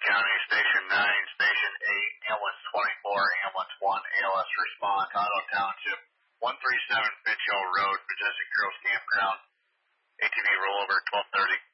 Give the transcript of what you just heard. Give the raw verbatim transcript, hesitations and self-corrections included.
County, Station nine, Station eight, Ambulance twenty-four, Ambulance one, A L S response, Otto Township, one thirty-seven Fitch Hill Road, Majestic Girls Campground, A T V rollover, twelve thirty.